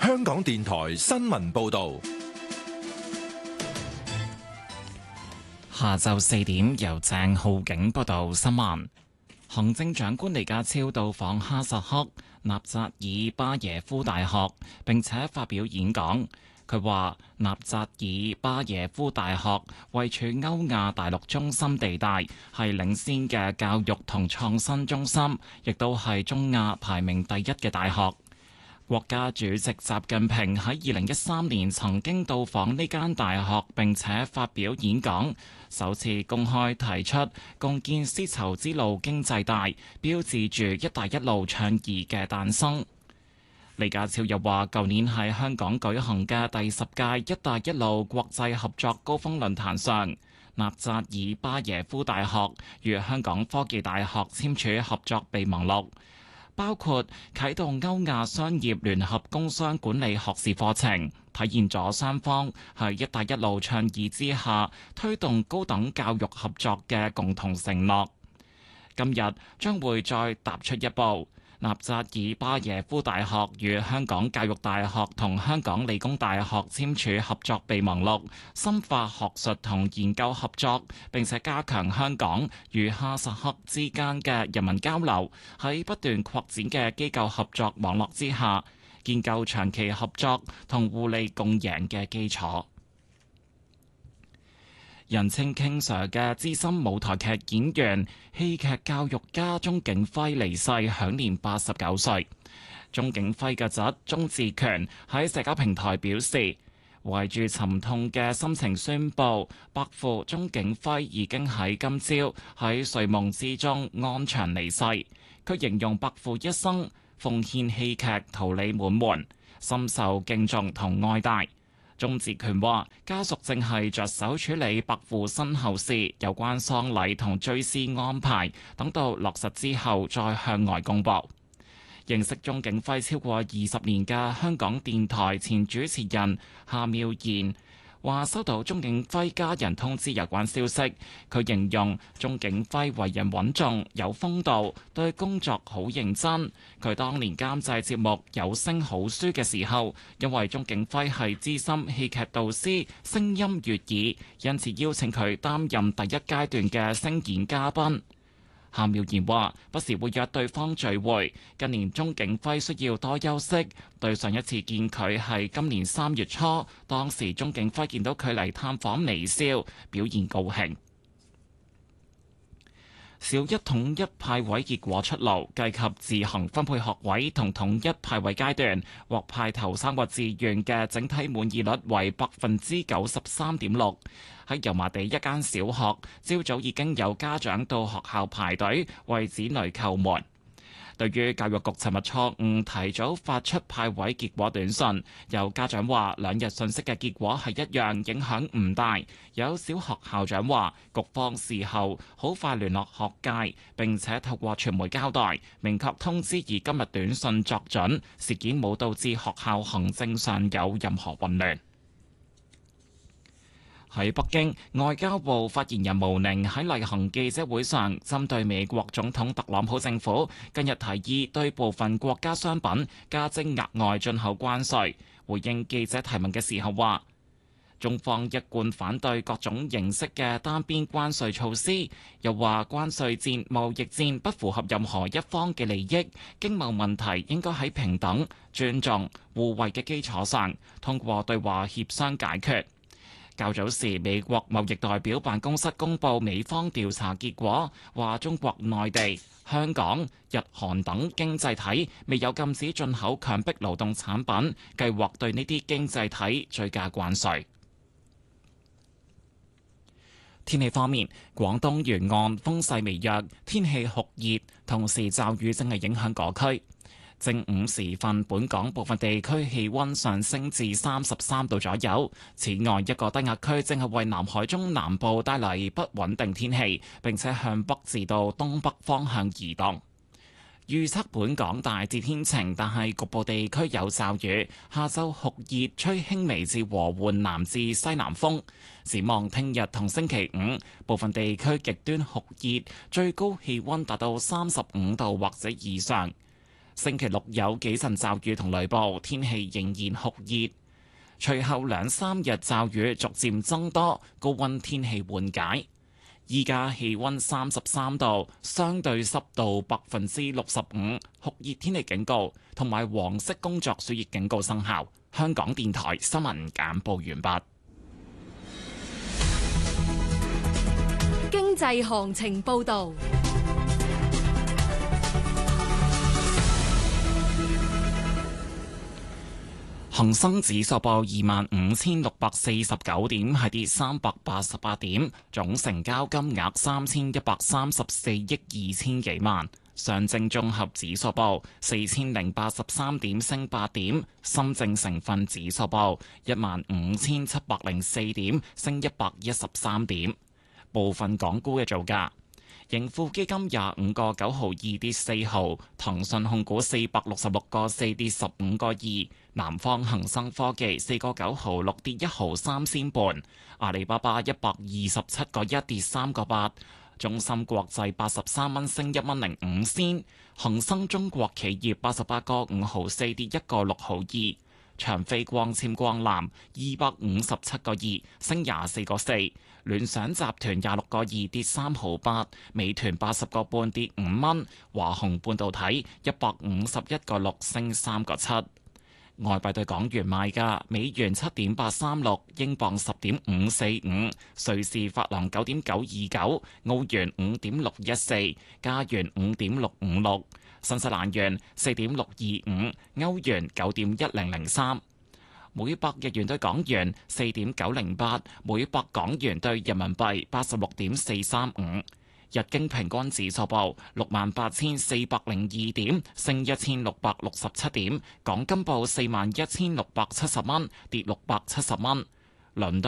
香港電台新聞報道。 下晝4點，由鄭浩景報道新聞。行政長官李家超到訪哈薩克納扎爾巴耶夫大學，並且發表演講。佢話納扎爾巴耶夫大學位處歐亞大陸中心地帶，係領先嘅教育同創新中心，亦都係中亞排名第一嘅大學。國家主席習近平喺2013年曾經到訪呢間大學，並且發表演講，首次公開提出共建絲綢之路經濟帶，標誌住「一帶一路」倡議嘅誕生。李家超又話，舊年喺香港舉行嘅第10屆「一帶一路」國際合作高峰論壇上，納扎爾巴耶夫大學與香港科技大學簽署合作備忘錄，包括啟動歐亞商業聯合工商管理學士課程，體現咗雙方喺「一帶一路」倡議之下推動高等教育合作嘅共同承諾。今日將會再踏出一步。納扎爾巴耶夫大學與香港教育大學同香港理工大學簽署合作備忘錄，深化學術同研究合作，並且加強香港與哈薩克之間嘅人民交流。喺不斷擴展嘅機構合作網絡之下，建構長期合作同互利共贏嘅基礎。人稱 King Sir 嘅資深舞台劇演員、戲劇教育家鐘景輝離世，享年89歲。鐘景輝嘅侄鐘志權喺社交平台表示，懷住沉痛嘅心情宣布，伯父鐘景輝已經喺今朝喺睡夢之中安詳離世。佢形容伯父一生奉獻戲劇，桃李滿門，深受敬重同愛戴。鐘志權話：家屬正係着手處理伯父身後事，有關喪禮同追思安排，等到落實之後再向外公佈。認識鐘景輝超過20年嘅香港電台前主持人夏妙賢話：收到鐘景輝家人通知有關消息，佢形容鐘景輝為人穩重、有風度，對工作好認真。佢當年監製節目《有聲好書》嘅時候，因為鐘景輝係資深戲劇導師、聲音悅耳，因此邀請佢擔任第一階段嘅聲演嘉賓。夏妙賢話：不時會約對方聚會，近年鐘景輝需要多休息，對上一次見佢係今年3月初，當時鐘景輝見到佢嚟探訪微笑，表現高興。小一統一派位結果出爐，計及自行分配學位同統一派位階段，獲派頭3個志願嘅整體滿意率為93.6%。喺油麻地一間小學，朝早已經有家長到學校排隊為子女叩門。對於教育局尋日錯誤提早發出派位結果短信，有家長話2日信息嘅結果係一樣，影響唔大。有小學校長話，局方事後好快聯絡學界，並且透過傳媒交代，明確通知以今日短信作準，事件冇導致學校行政上有任何混亂。喺北京，外交部發言人毛寧喺例行記者會上，針對美國總統特朗普政府近日提議對部分國家商品加徵額外進口關稅，回應記者提問嘅時候話，中方一貫反對各種形式嘅單邊關稅措施，又話關稅戰、貿易戰不符合任何一方嘅利益，經貿問題應該喺平等、尊重、互惠嘅基礎上，通過對話協商解決。較早時，美國貿易代表辦公室公布美方調查結果，話中國內地、香港、日韓等經濟體未有禁止進口強迫勞動產品，計劃對呢啲經濟體追加關稅。天氣方面，廣東沿岸風勢微弱，天氣酷熱，同時驟雨正係影響各區。正午時分，本港部分地區氣溫上升至33度左右。此外，一個低壓區正係為南海中南部帶嚟不穩定天氣，並且向北至到東北方向移動。預測本港大致天晴，但係局部地區有驟雨。下晝酷熱，吹輕微至和緩南至西南風。展望聽日同星期五，部分地區極端酷熱，最高氣溫達到35度或者以上。 星期六有幾陣驟雨同雷暴，天氣仍然酷熱。隨後2-3日驟雨逐漸增多，高溫天氣緩解。依家氣溫33度，相對濕度65%，酷熱天氣警告同埋黃色工作暑熱警告生效。香港電台新聞簡報完畢。 經濟行情報道。 恒生指數報25,649點，係跌388點，總成交金額3134億2千幾萬。上證綜合指數報4083點，升8點。深證成分指數報15,704點，升113點。部分港股嘅造價。盈富基金25個9毫2跌4毫，騰訊控股466個4跌15個2，南方恒生科技4個9毫6跌1毫3仙半，阿里巴巴127個1跌3個8，中芯國際83蚊升1蚊05仙，恒生中國企業88個5毫4跌1個6毫2。長飛光纖光纜257個2升24個4，聯想集團26個2跌3毫8，美團80個半跌5蚊，華虹半導體151個6升3個7。外幣對港元賣價：美元7.836，英鎊10.545，瑞士法郎9.929，澳元5.614，加元5.656。新西蘭元4.625，歐元9.1003，每百日元對港元4.908，每百港元對人民幣86.435。日經平均指數報68,402點，升1,667點。港金報41,670蚊，跌670蚊。倫敦